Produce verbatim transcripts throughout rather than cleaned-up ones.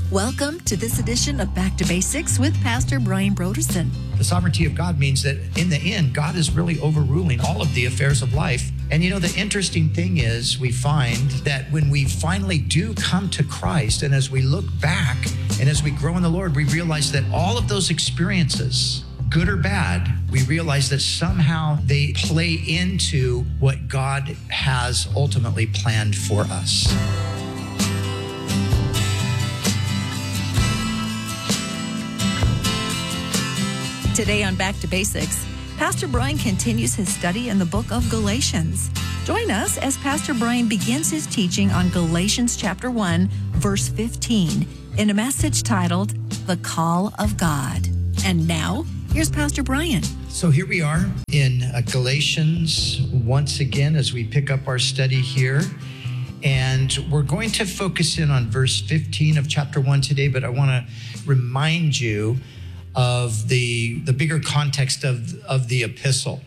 Welcome to this edition of Back to Basics with Pastor Brian Broderson. The sovereignty of God means that in the end, God is really overruling all of the affairs of life. And you know, the interesting thing is we find that when we finally do come to Christ, and as we look back and as we grow in the Lord, we realize that all of those experiences, good or bad, we realize that somehow they play into what God has ultimately planned for us. Today on Back to Basics, Pastor Brian continues his study in the book of Galatians. Join us as Pastor Brian begins his teaching on Galatians chapter one, verse fifteen, in a message titled, The Call of God. And now, here's Pastor Brian. So here we are in uh, Galatians once again as we pick up our study here. And we're going to focus in on verse fifteen of chapter one today, but I want to remind you of the, the bigger context of, of the epistle.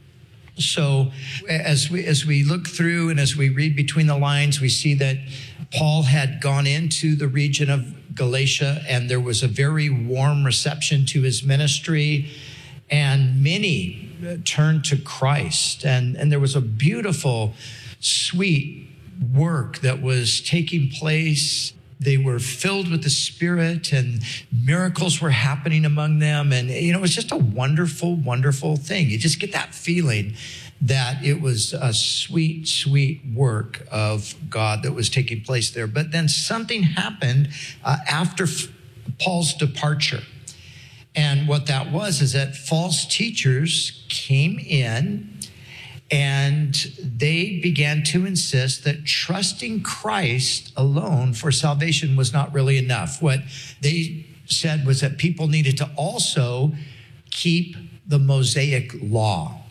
So as we, as we look through and as we read between the lines, we see that Paul had gone into the region of Galatia, and there was a very warm reception to his ministry, and many turned to Christ. And, and there was a beautiful, sweet work that was taking place. They were filled with the Spirit, and miracles were happening among them. And, you know, it was just a wonderful, wonderful thing. You just get that feeling that it was a sweet, sweet work of God that was taking place there. But then something happened uh, after Paul's departure. And what that was is that false teachers came in, and they began to insist that trusting Christ alone for salvation was not really enough. What they said was that people needed to also keep the Mosaic law.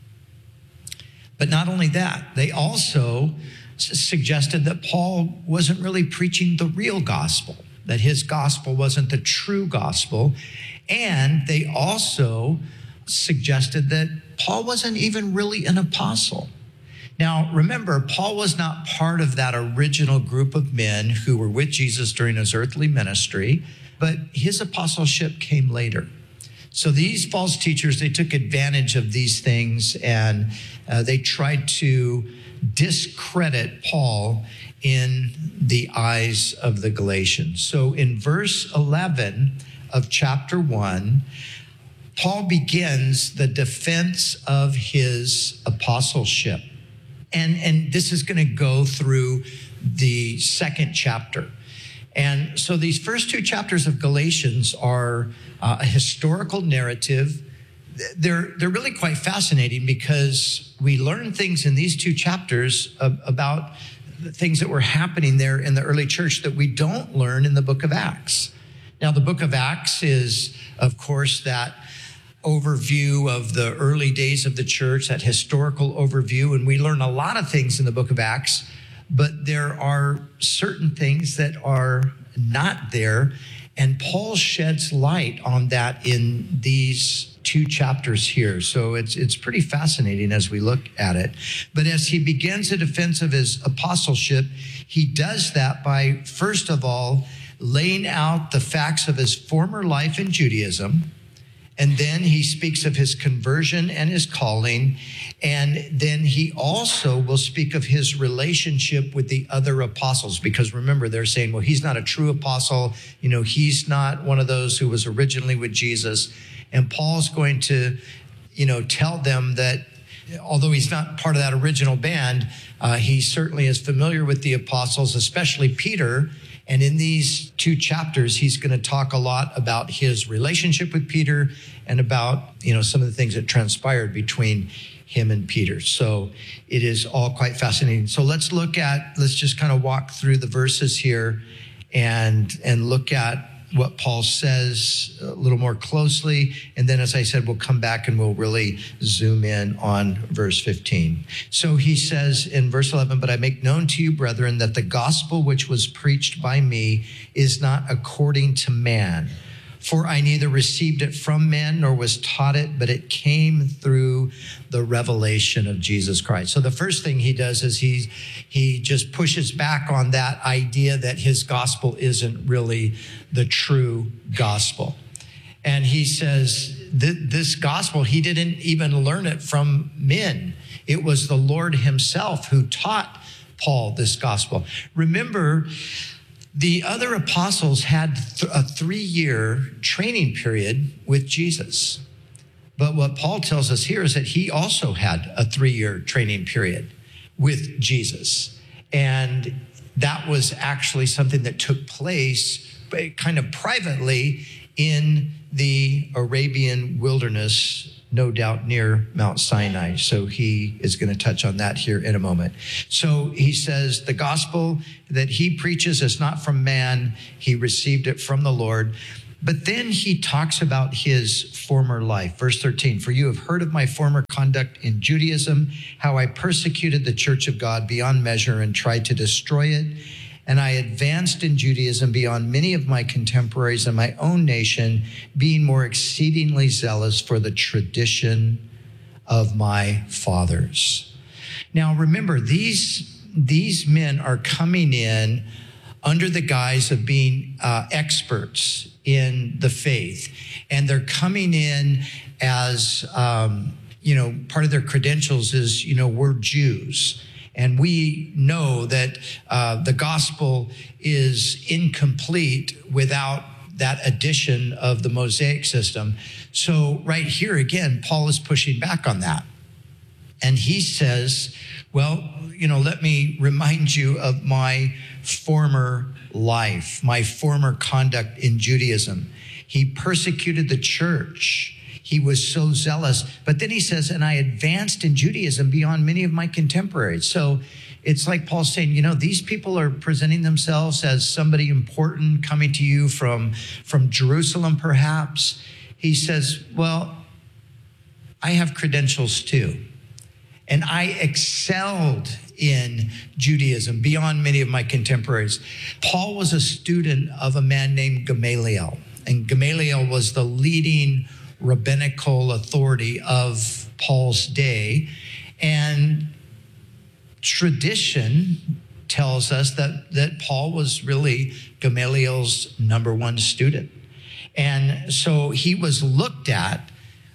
But not only that, they also suggested that Paul wasn't really preaching the real gospel, that his gospel wasn't the true gospel. And they also suggested that Paul wasn't even really an apostle. Now, remember, Paul was not part of that original group of men who were with Jesus during his earthly ministry, but his apostleship came later. So these false teachers, they took advantage of these things, and uh, they tried to discredit Paul in the eyes of the Galatians. So in verse eleven of chapter one, Paul begins the defense of his apostleship. And, and this is going to go through the second chapter. And so these first two chapters of Galatians are uh, a historical narrative. They're, they're really quite fascinating because we learn things in these two chapters of, about the things that were happening there in the early church that we don't learn in the book of Acts. Now, the book of Acts is, of course, that overview of the early days of the church, that historical overview. And we learn a lot of things in the book of Acts, but there are certain things that are not there. And Paul sheds light on that in these two chapters here. So it's, it's pretty fascinating as we look at it. But as he begins the defense of his apostleship, he does that by, first of all, laying out the facts of his former life in Judaism. And then he speaks of his conversion and his calling. And then he also will speak of his relationship with the other apostles. Because remember, they're saying, well, he's not a true apostle. You know, he's not one of those who was originally with Jesus. And Paul's going to, you know, tell them that although he's not part of that original band, uh, he certainly is familiar with the apostles, especially Peter. And in these two chapters, he's going to talk a lot about his relationship with Peter and about, you know, some of the things that transpired between him and Peter. So it is all quite fascinating. So let's look at, let's just kind of walk through the verses here and, and look at what Paul says a little more closely. And then, as I said, we'll come back and we'll really zoom in on verse fifteen. So he says in verse eleven, but I make known to you, brethren, that the gospel which was preached by me is not according to man. For I neither received it from men nor was taught it, but it came through the revelation of Jesus Christ. So the first thing he does is he, he just pushes back on that idea that his gospel isn't really the true gospel. And he says that this gospel, he didn't even learn it from men. It was the Lord himself who taught Paul this gospel. Remember, the other apostles had th- a three-year training period with Jesus. But what Paul tells us here is that he also had a three-year training period with Jesus. And that was actually something that took place kind of privately in the Arabian wilderness, no doubt near Mount Sinai. So he is going to touch on that here in a moment. So he says the gospel that he preaches is not from man. He received it from the Lord. But then he talks about his former life. Verse thirteen, for you have heard of my former conduct in Judaism, how I persecuted the church of God beyond measure and tried to destroy it. And I advanced in Judaism beyond many of my contemporaries in my own nation, being more exceedingly zealous for the tradition of my fathers. Now, remember, these, these men are coming in under the guise of being uh, experts in the faith. And they're coming in as, um, you know, part of their credentials is, you know, we're Jews. And we know that uh, the gospel is incomplete without that addition of the Mosaic system. So right here again, Paul is pushing back on that. And he says, well, you know, let me remind you of my former life, my former conduct in Judaism. He persecuted the church. He was so zealous. But then he says, and I advanced in Judaism beyond many of my contemporaries. So it's like Paul saying, you know, these people are presenting themselves as somebody important coming to you from, from Jerusalem, perhaps. He says, well, I have credentials too. And I excelled in Judaism beyond many of my contemporaries. Paul was a student of a man named Gamaliel. And Gamaliel was the leading rabbinical authority of Paul's day. And tradition tells us that, that Paul was really Gamaliel's number one student. And so he was looked at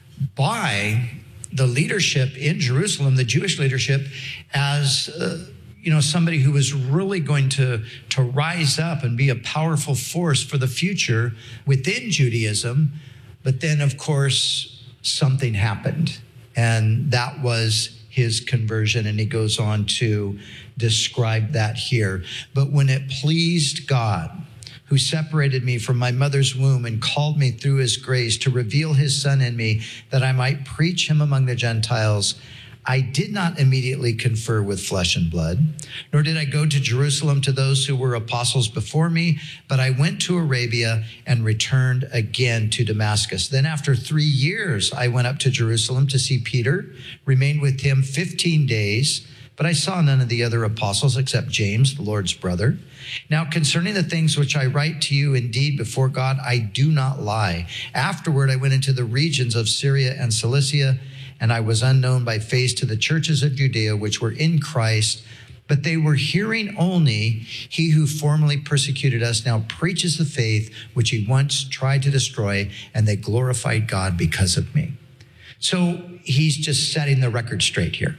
by the leadership in Jerusalem, the Jewish leadership, as uh, you know, somebody who was really going to, to rise up and be a powerful force for the future within Judaism. But then, of course, something happened, and that was his conversion, and he goes on to describe that here. But when it pleased God, who separated me from my mother's womb and called me through his grace to reveal his Son in me, that I might preach him among the Gentiles, I did not immediately confer with flesh and blood, nor did I go to Jerusalem to those who were apostles before me, but I went to Arabia and returned again to Damascus. Then after three years, I went up to Jerusalem to see Peter, remained with him fifteen days, but I saw none of the other apostles except James, the Lord's brother. Now, concerning the things which I write to you, indeed, before God, I do not lie. Afterward, I went into the regions of Syria and Cilicia, and I was unknown by face to the churches of Judea, which were in Christ, but they were hearing only, he who formerly persecuted us now preaches the faith which he once tried to destroy, and they glorified God because of me. So he's just setting the record straight here.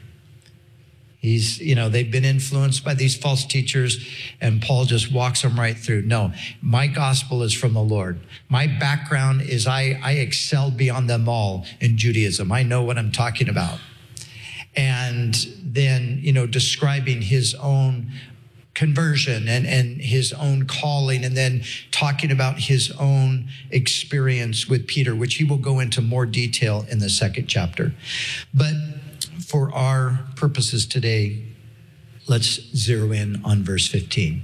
He's, you know, they've been influenced by these false teachers, and Paul just walks them right through. No, my gospel is from the Lord. My background is I, I excelled beyond them all in Judaism. I know what I'm talking about. And then, you know, describing his own conversion and, and his own calling, and then talking about his own experience with Peter, which he will go into more detail in the second chapter. But for our purposes today, let's zero in on verse fifteen.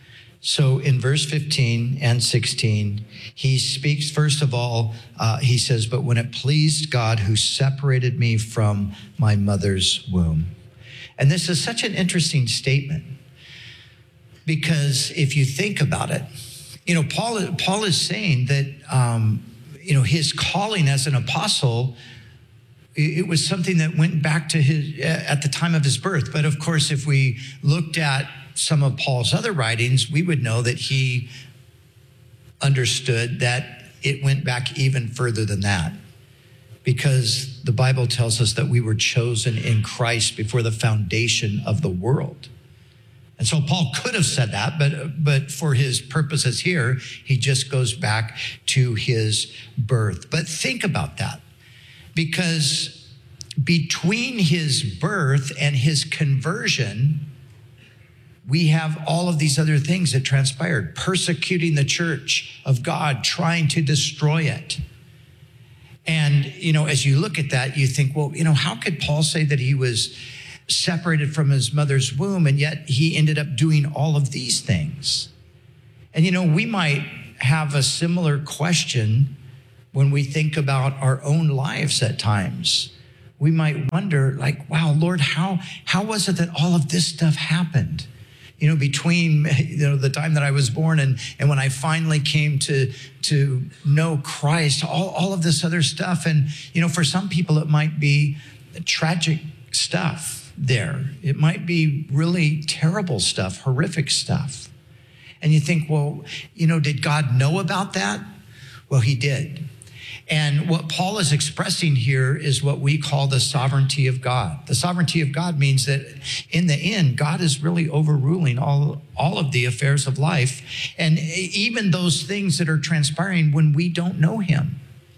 So in verse fifteen and sixteen, he speaks, first of all, uh, he says, but when it pleased God who separated me from my mother's womb. And this is such an interesting statement, because if you think about it, you know, Paul, Paul is saying that, um, you know, his calling as an apostle, it was something that went back to his, at the time of his birth. But of course, if we looked at some of Paul's other writings, we would know that he understood that it went back even further than that, because the Bible tells us that we were chosen in Christ before the foundation of the world. And so Paul could have said that, but, but for his purposes here, he just goes back to his birth. But think about that, because between his birth and his conversion, we have all of these other things that transpired: persecuting the church of God, trying to destroy it. And, you know, as you look at that, you think, well, you know, how could Paul say that he was separated from his mother's womb, and yet he ended up doing all of these things? And, you know, we might have a similar question when we think about our own lives at times. We might wonder, like, wow, Lord, how, how was it that all of this stuff happened? You know, between, you know, the time that I was born and, and when I finally came to, to know Christ, all, all of this other stuff. And, you know, for some people, it might be tragic stuff there. It might be really terrible stuff, horrific stuff. And you think, well, you know, did God know about that? Well, he did. And what Paul is expressing here is what we call the sovereignty of God. The sovereignty of God means that in the end, God is really overruling all, all of the affairs of life, and even those things that are transpiring when we don't know him.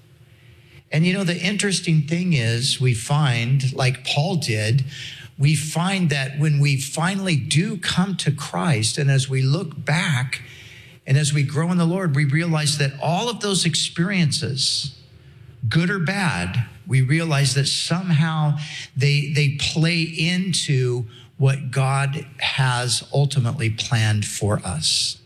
And you know, the interesting thing is, we find, like Paul did, we find that when we finally do come to Christ, and as we look back and as we grow in the Lord, we realize that all of those experiences, good or bad, we realize that somehow they, they play into what God has ultimately planned for us.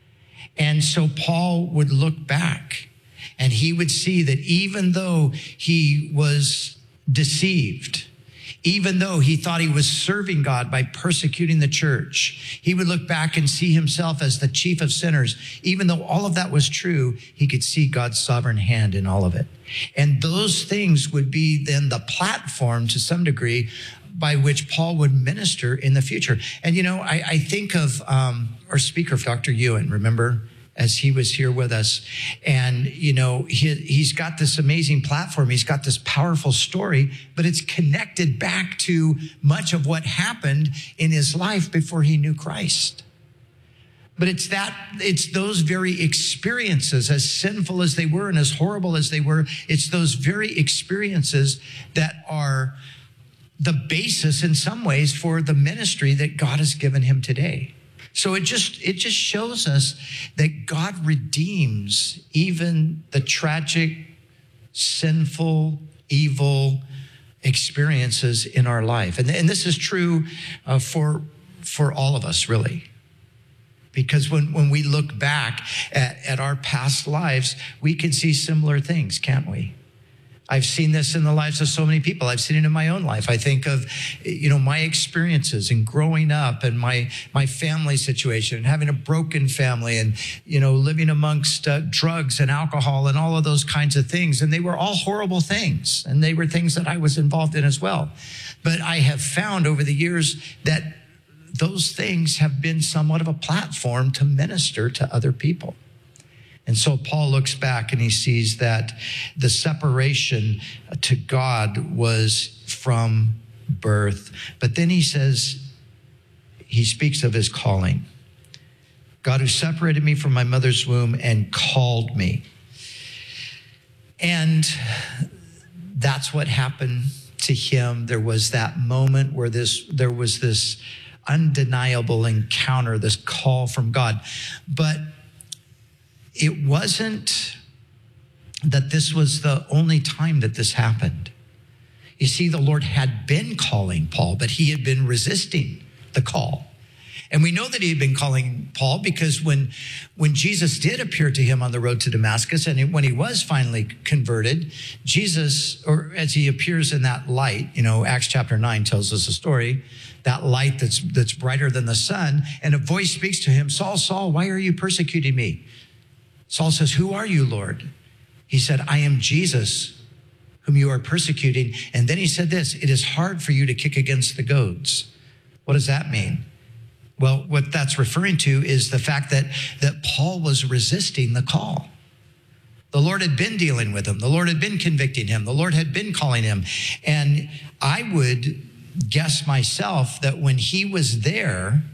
And so Paul would look back and he would see that even though he was deceived, even though he thought he was serving God by persecuting the church, he would look back and see himself as the chief of sinners. Even though all of that was true, he could see God's sovereign hand in all of it. And those things would be then the platform to some degree by which Paul would minister in the future. And, you know, I, I think of um, our speaker, Doctor Ewan, remember? As he was here with us. And, you know, he, he's got this amazing platform. He's got this powerful story, but it's connected back to much of what happened in his life before he knew Christ. But it's that, it's those very experiences, as sinful as they were and as horrible as they were, it's those very experiences that are the basis in some ways for the ministry that God has given him today. So it just it just shows us that God redeems even the tragic, sinful, evil experiences in our life. And, and this is true uh, for, for all of us, really. Because when, when we look back at, at our past lives, we can see similar things, can't we? I've seen this in the lives of so many people. I've seen it in my own life. I think of, you know, my experiences and growing up and my, my family situation and having a broken family and, you know, living amongst uh, drugs and alcohol and all of those kinds of things. And they were all horrible things. And they were things that I was involved in as well. But I have found over the years that those things have been somewhat of a platform to minister to other people. And so Paul looks back and he sees that the separation to God was from birth. But then he says, he speaks of his calling. God who separated me from my mother's womb and called me. And that's what happened to him. There was that moment where this, there was this undeniable encounter, this call from God. But it wasn't that this was the only time that this happened. You see, the Lord had been calling Paul, but he had been resisting the call. And we know that he had been calling Paul because when, when Jesus did appear to him on the road to Damascus, and when he was finally converted, Jesus, or as he appears in that light, you know, Acts chapter nine tells us a story, that light that's, that's brighter than the sun, and a voice speaks to him, Saul, Saul, why are you persecuting me? Saul says, "Who are you, Lord?" He said, "I am Jesus, whom you are persecuting." And then he said this, "It is hard for you to kick against the goads." What does that mean? Well, what that's referring to is the fact that, that Paul was resisting the call. The Lord had been dealing with him. The Lord had been convicting him. The Lord had been calling him. And I would guess myself that when he was there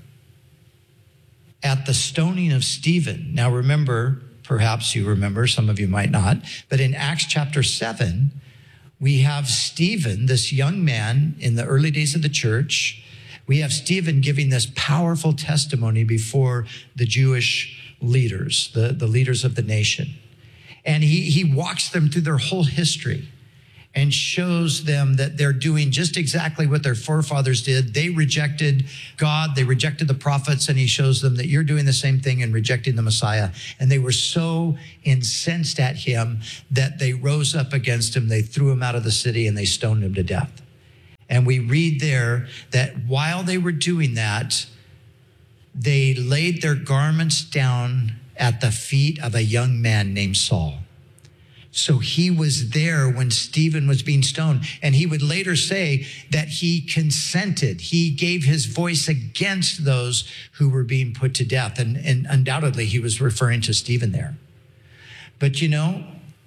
at the stoning of Stephen, now remember, perhaps you remember, some of you might not, but in Acts chapter seven, we have Stephen, this young man in the early days of the church. We have Stephen giving this powerful testimony before the Jewish leaders, the, the leaders of the nation. And he, he walks them through their whole history and shows them that they're doing just exactly what their forefathers did. They rejected God, they rejected the prophets, and he shows them that you're doing the same thing and rejecting the Messiah. And they were so incensed at him that they rose up against him. They threw him out of the city and they stoned him to death. And we read there that while they were doing that, they laid their garments down at the feet of a young man named Saul. So he was there when Stephen was being stoned. And he would later say that he consented. He gave his voice against those who were being put to death. And, and undoubtedly, he was referring to Stephen there. But you know,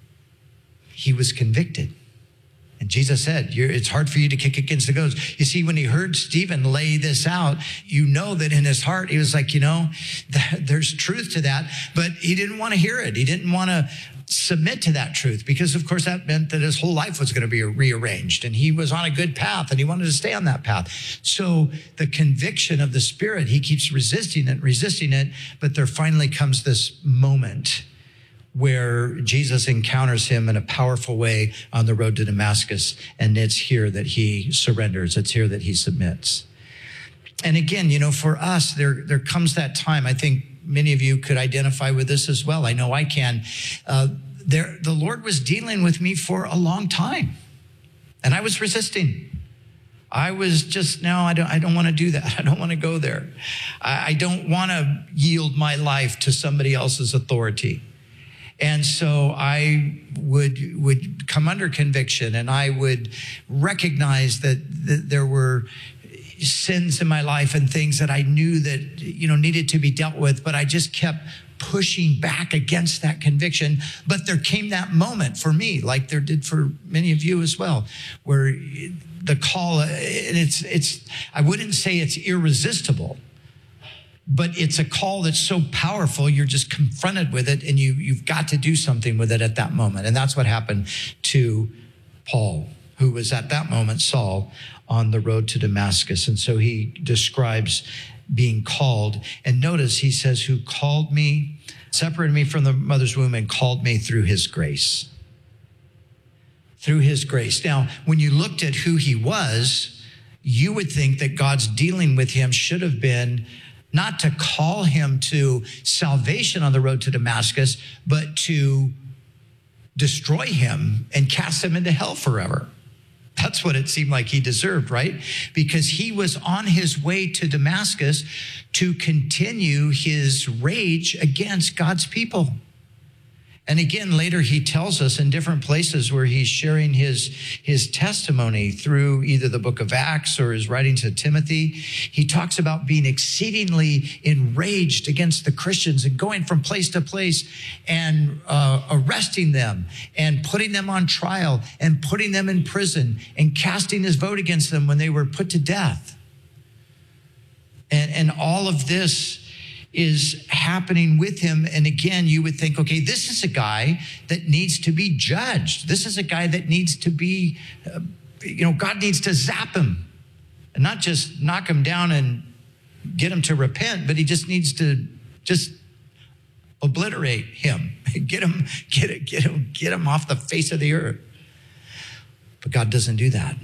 he was convicted. And Jesus said, You're, it's hard for you to kick against the goads. You see, when he heard Stephen lay this out, you know that in his heart, he was like, you know, th- there's truth to that. But he didn't want to hear it. He didn't want to submit to that truth because, of course, that meant that his whole life was going to be rearranged. And he was on a good path and he wanted to stay on that path. So the conviction of the Spirit, he keeps resisting it, resisting it. But there finally comes this moment where Jesus encounters him in a powerful way on the road to Damascus. And it's here that he surrenders. It's here that he submits. And again, you know, for us, there, there comes that time. I think many of you could identify with this as well. I know I can. Uh, there, the Lord was dealing with me for a long time. And I was resisting. I was just, no, I don't, I don't want to do that. I don't want to go there. I, I don't want to yield my life to somebody else's authority. And so I would would come under conviction, and I would recognize that, that there were sins in my life and things that I knew that, you know, needed to be dealt with, but I just kept pushing back against that conviction. But there came that moment for me, like there did for many of you as well, where the call, and it's it's I wouldn't say it's irresistible, but it's a call that's so powerful, you're just confronted with it, and you, you've got to do something with it at that moment. And that's what happened to Paul, who was at that moment Saul on the road to Damascus. And so he describes being called. And notice he says, who called me, separated me from the mother's womb and called me through his grace. Through his grace. Now, when you looked at who he was, you would think that God's dealing with him should have been not to call him to salvation on the road to Damascus, but to destroy him and cast him into hell forever. That's what it seemed like he deserved, right? Because he was on his way to Damascus to continue his rage against God's people. And again, later he tells us in different places where he's sharing his, his testimony through either the book of Acts or his writings to Timothy. He talks about being exceedingly enraged against the Christians and going from place to place and uh, arresting them and putting them on trial and putting them in prison and casting his vote against them when they were put to death. And, and all of this is happening with him. And again, you would think, okay, this is a guy that needs to be judged. This is a guy that needs to be, uh, you know, God needs to zap him and not just knock him down and get him to repent, but he just needs to just obliterate him, get him, get it, get him, get him off the face of the earth. But God doesn't do that.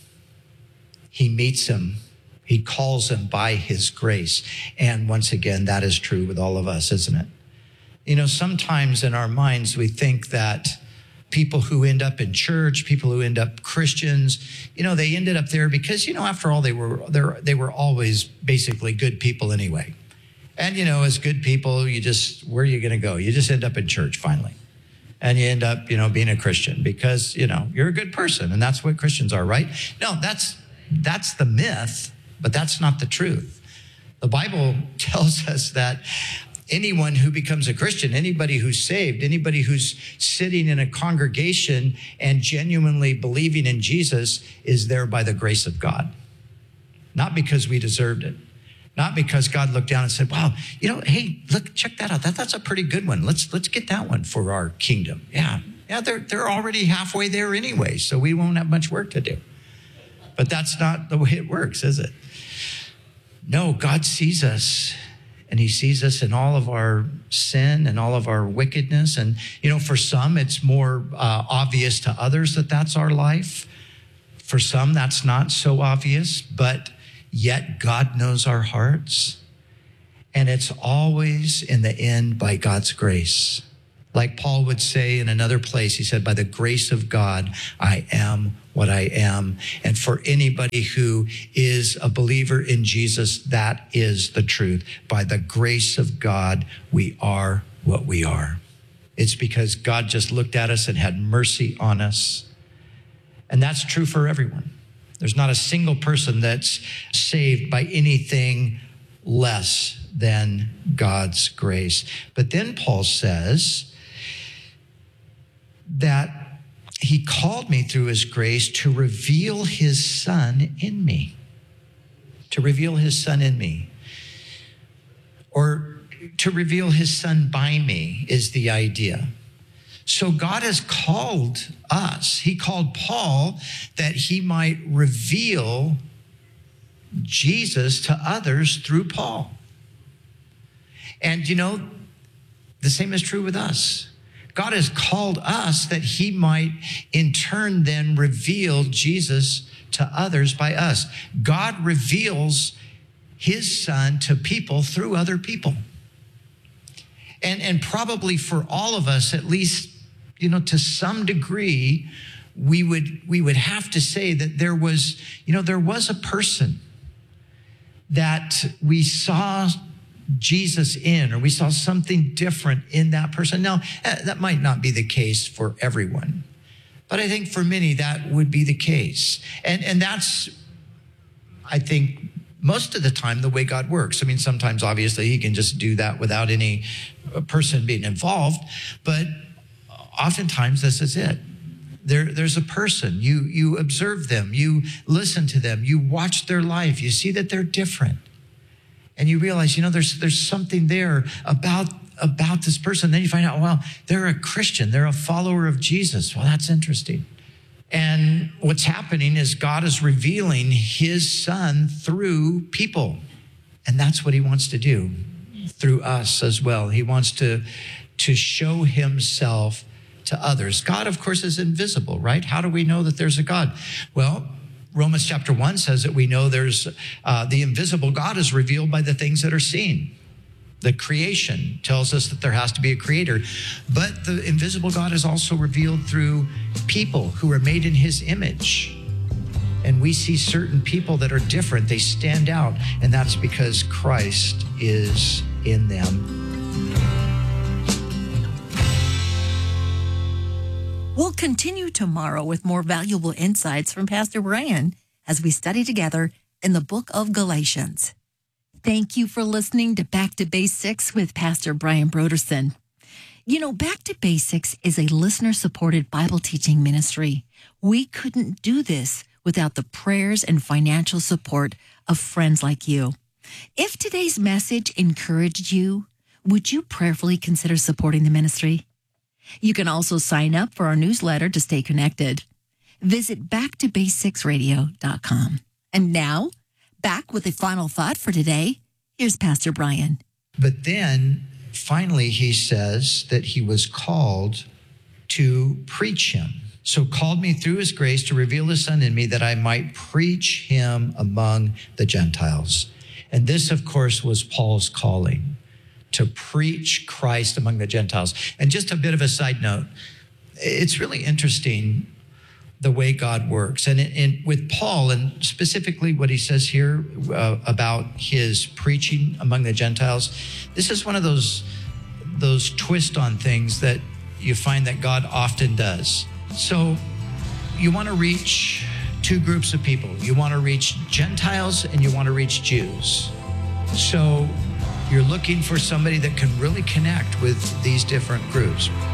He meets him. He calls him by his grace. And once again, that is true with all of us, isn't it? You know, sometimes in our minds, we think that people who end up in church, people who end up Christians, you know, they ended up there because, you know, after all, they were they were always basically good people anyway. And, you know, as good people, you just, where are you going to go? You just end up in church finally. And you end up, you know, being a Christian because, you know, you're a good person. And that's what Christians are, right? No, that's that's the myth, but that's not the truth. The Bible tells us that anyone who becomes a Christian, anybody who's saved, anybody who's sitting in a congregation and genuinely believing in Jesus is there by the grace of God. Not because we deserved it. Not because God looked down and said, wow, you know, hey, look, check that out. That, that's a pretty good one. Let's let's get that one for our kingdom. Yeah, yeah, they're, they're already halfway there anyway, so we won't have much work to do. But that's not the way it works, is it? No, God sees us. And he sees us in all of our sin and all of our wickedness. And, you know, for some, it's more uh, obvious to others that that's our life. For some, that's not so obvious, but yet God knows our hearts. And it's always in the end by God's grace. Like Paul would say in another place, he said, by the grace of God, I am what I am. And for anybody who is a believer in Jesus, that is the truth. By the grace of God, we are what we are. It's because God just looked at us and had mercy on us. And that's true for everyone. There's not a single person that's saved by anything less than God's grace. But then Paul says that he called me through his grace to reveal his son in me. To reveal his son in me. Or to reveal his son by me is the idea. So God has called us. He called Paul that he might reveal Jesus to others through Paul. And you know, the same is true with us. God has called us that he might in turn then reveal Jesus to others by us. God reveals his son to people through other people. And, and probably for all of us, at least, you know, to some degree, we would, we would have to say that there was, you know, there was a person that we saw Jesus in, or we saw something different in that person. Now, that might not be the case for everyone, but I think for many that would be the case. And, and that's, I think, most of the time the way God works. I mean, sometimes obviously he can just do that without any person being involved, but oftentimes this is it. There, there's a person, you, you observe them, you listen to them, you watch their life, you see that they're different. And you realize, you know, there's there's something there about, about this person. Then you find out, well, they're a Christian. They're a follower of Jesus. Well, that's interesting. And what's happening is God is revealing his son through people. And that's what he wants to do through us as well. He wants to, to show himself to others. God, of course, is invisible, right? How do we know that there's a God? Well, Romans chapter one says that we know there's uh, the invisible God is revealed by the things that are seen. The creation tells us that there has to be a creator, but the invisible God is also revealed through people who are made in his image. And we see certain people that are different. They stand out, and that's because Christ is in them. We'll continue tomorrow with more valuable insights from Pastor Brian as we study together in the book of Galatians. Thank you for listening to Back to Basics with Pastor Brian Brodersen. You know, Back to Basics is a listener-supported Bible teaching ministry. We couldn't do this without the prayers and financial support of friends like you. If today's message encouraged you, would you prayerfully consider supporting the ministry? You can also sign up for our newsletter to stay connected. Visit back to basics radio dot com. And now, back with a final thought for today. Here's Pastor Brian. But then, finally, he says that he was called to preach him. So called me through his grace to reveal his son in me that I might preach him among the Gentiles. And this, of course, was Paul's calling, to preach Christ among the Gentiles. And just a bit of a side note, it's really interesting. the way God works. And, and with Paul, and specifically what he says here uh, about his preaching among the Gentiles, this is one of those, those twist on things that you find that God often does. So you want to reach two groups of people. You want to reach Gentiles and you want to reach Jews. So you're looking for somebody that can really connect with these different groups.